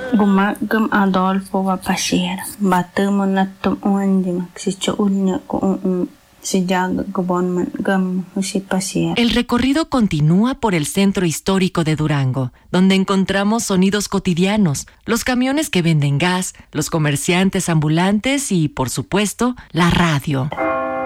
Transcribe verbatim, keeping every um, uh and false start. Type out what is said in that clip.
Guma gum Adolfo va pasir. Batemo na tum undi si cho unya ko un si jag gubon gum si pasir. El recorrido continúa por el centro histórico de Durango, donde encontramos sonidos cotidianos, los camiones que venden gas, los comerciantes ambulantes y, por supuesto, la radio.